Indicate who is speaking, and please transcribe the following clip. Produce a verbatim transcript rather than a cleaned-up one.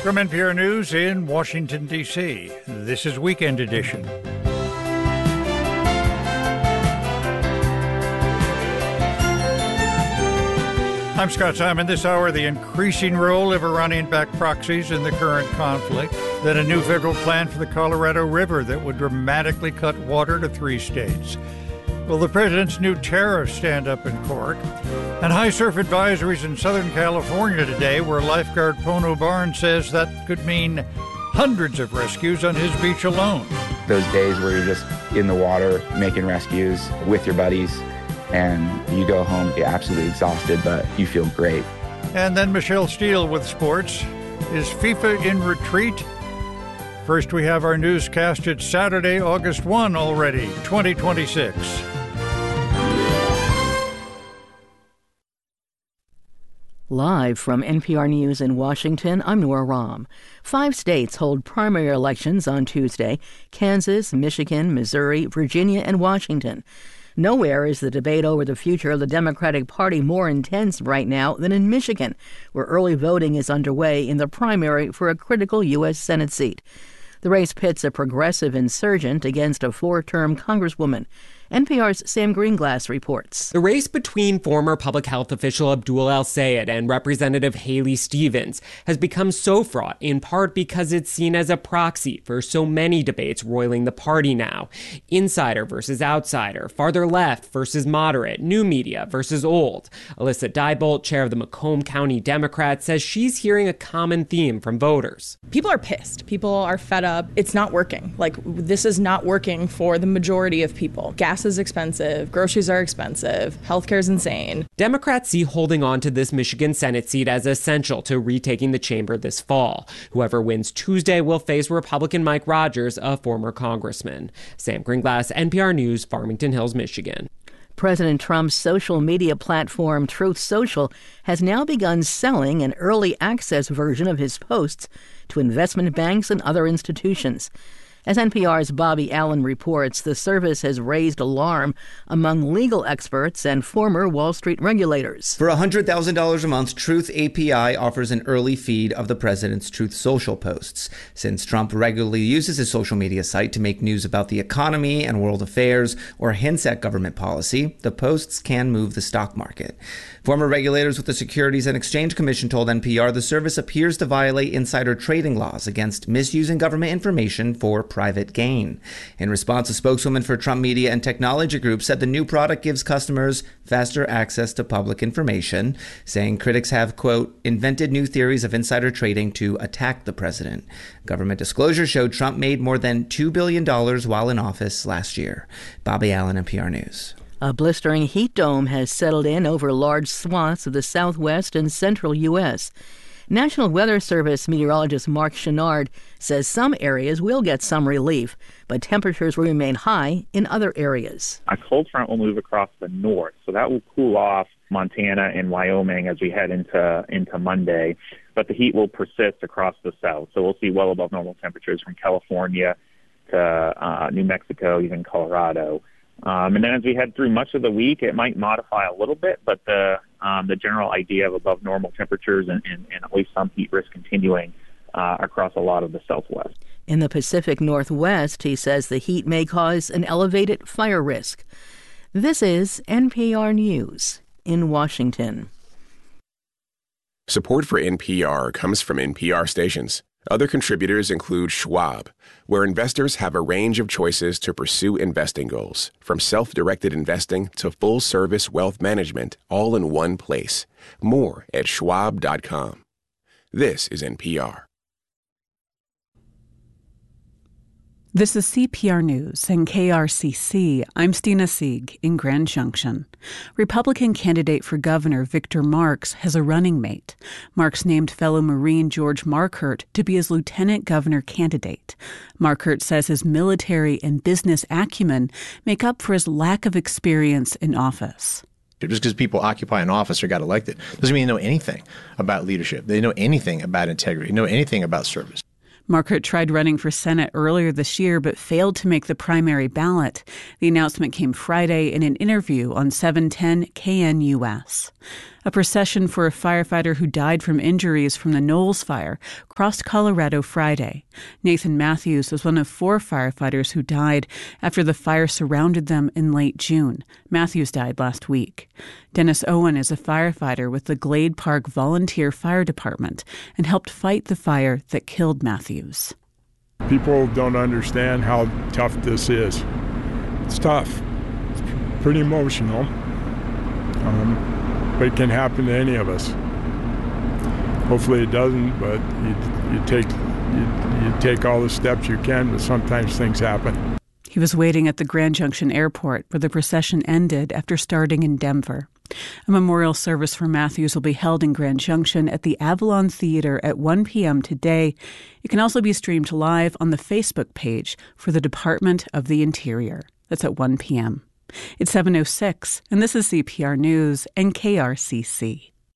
Speaker 1: From N P R News in Washington, D C, this is Weekend Edition. I'm Scott Simon. This hour, the increasing role of Iranian-backed proxies in the current conflict, then a new federal plan for the Colorado River that would dramatically cut water to three states. Will the president's new tariffs stand up in court? And high surf advisories in Southern California today, where lifeguard Pono Barnes says that could mean hundreds of rescues on his beach alone.
Speaker 2: Those days where you're just in the water making rescues with your buddies, and you go home you're absolutely exhausted, but you feel great.
Speaker 1: And then Michelle Steele with sports. Is FIFA in retreat? First, we have our newscast. It's Saturday, August first already, twenty twenty-six.
Speaker 3: Live from N P R News in Washington, I'm Nora Rahm. Five states hold primary elections on Tuesday: Kansas, Michigan, Missouri, Virginia, and Washington. Nowhere is the debate over the future of the Democratic Party more intense right now than in Michigan, where early voting is underway in the primary for a critical U S Senate seat. The race pits a progressive insurgent against a four-term congresswoman. N P R's Sam Greenglass reports.
Speaker 4: The race between former public health official Abdul El-Sayed and Representative Haley Stevens has become so fraught, in part because it's seen as a proxy for so many debates roiling the party now. Insider versus outsider, farther left versus moderate, new media versus old. Alyssa Diebolt, chair of the Macomb County Democrats, says she's hearing a common theme from voters.
Speaker 5: People are pissed. People are fed up. It's not working. Like, this is not working for the majority of people. Gas is expensive, groceries are expensive, healthcare is insane.
Speaker 4: Democrats see holding on to this Michigan Senate seat as essential to retaking the chamber this fall. Whoever wins Tuesday will face Republican Mike Rogers, a former congressman. Sam Greenglass, N P R News, Farmington Hills, Michigan.
Speaker 3: President Trump's social media platform, Truth Social, has now begun selling an early access version of his posts to investment banks and other institutions. As N P R's Bobby Allen reports, the service has raised alarm among legal experts and former Wall Street regulators.
Speaker 6: For one hundred thousand dollars a month, Truth A P I offers an early feed of the president's Truth Social posts. Since Trump regularly uses his social media site to make news about the economy and world affairs or hints at government policy, the posts can move the stock market. Former regulators with the Securities and Exchange Commission told N P R the service appears to violate insider trading laws against misusing government information for private gain. In response, a spokeswoman for Trump Media and Technology Group said the new product gives customers faster access to public information, saying critics have, quote, invented new theories of insider trading to attack the president. Government disclosure showed Trump made more than two billion dollars while in office last year. Bobby Allen, N P R News.
Speaker 3: A blistering heat dome has settled in over large swaths of the southwest and central U S National Weather Service meteorologist Mark Chenard says some areas will get some relief, but temperatures will remain high in other areas.
Speaker 7: A cold front will move across the north, so that will cool off Montana and Wyoming as we head into into Monday, but the heat will persist across the south, so we'll see well above normal temperatures from California to uh, New Mexico, even Colorado. Um, and then as we head through much of the week, it might modify a little bit, but the um, the general idea of above normal temperatures and, and, and at least some heat risk continuing uh, across a lot of the southwest.
Speaker 3: In the Pacific Northwest, he says the heat may cause an elevated fire risk. This is N P R News in Washington.
Speaker 8: Support for N P R comes from N P R stations. Other contributors include Schwab, where investors have a range of choices to pursue investing goals, from self-directed investing to full-service wealth management, all in one place. More at schwab dot com. This is N P R.
Speaker 9: This is C P R News and K R C C. I'm Stina Sieg in Grand Junction. Republican candidate for governor Victor Marx has a running mate. Marx named fellow Marine George Marquardt to be his lieutenant governor candidate. Marquardt says his military and business acumen make up for his lack of experience in office.
Speaker 10: Just because people occupy an office or got elected doesn't mean they know anything about leadership. They know anything about integrity, know anything about service.
Speaker 9: Marquardt tried running for Senate earlier this year but failed to make the primary ballot. The announcement came Friday in an interview on seven ten K N U S. A procession for a firefighter who died from injuries from the Knowles Fire crossed Colorado Friday. Nathan Matthews was one of four firefighters who died after the fire surrounded them in late June. Matthews died last week. Dennis Owen is a firefighter with the Glade Park Volunteer Fire Department and helped fight the fire that killed Matthews.
Speaker 11: People don't understand how tough this is. It's tough. It's pretty emotional. Um, but it can happen to any of us. Hopefully it doesn't, but you, you take you, you take all the steps you can, but sometimes things happen.
Speaker 9: He was waiting at the Grand Junction Airport, where the procession ended after starting in Denver. A memorial service for Matthews will be held in Grand Junction at the Avalon Theater at one p.m. today. It can also be streamed live on the Facebook page for the Department of the Interior. That's at one p.m. It's seven oh six, and this is C P R News and K R C C.